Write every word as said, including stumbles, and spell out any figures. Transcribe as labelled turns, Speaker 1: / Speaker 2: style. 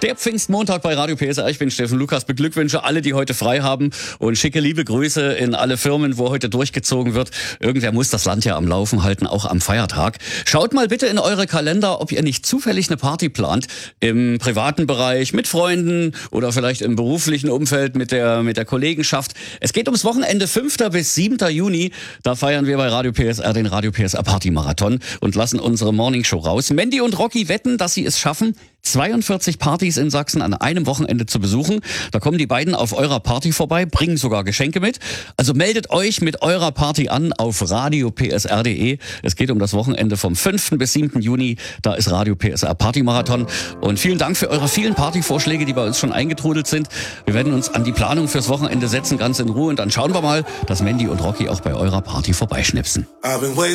Speaker 1: Der Pfingstmontag bei Radio P S R. Ich bin Steffen Lukas, beglückwünsche alle, die heute frei haben und schicke liebe Grüße in alle Firmen, wo heute durchgezogen wird. Irgendwer muss das Land ja am Laufen halten, auch am Feiertag. Schaut mal bitte in eure Kalender, ob ihr nicht zufällig eine Party plant. Im privaten Bereich, mit Freunden oder vielleicht im beruflichen Umfeld mit der, mit der Kollegenschaft. Es geht ums Wochenende fünften bis siebten Juni. Da feiern wir bei Radio P S R den Radio P S R Party Marathon und lassen unsere Morningshow raus. Mandy und Rocky wetten, dass sie es schaffen, zweiundvierzig Partys in Sachsen an einem Wochenende zu besuchen. Da kommen die beiden auf eurer Party vorbei, bringen sogar Geschenke mit. Also meldet euch mit eurer Party an auf radio p s r punkt d e. Es geht um das Wochenende vom fünften bis siebten Juni. Da ist Radio P S R Party Marathon. Und vielen Dank für eure vielen Partyvorschläge, die bei uns schon eingetrudelt sind. Wir werden uns an die Planung fürs Wochenende setzen, ganz in Ruhe. Und dann schauen wir mal, dass Mandy und Rocky auch bei eurer Party vorbeischnipsen.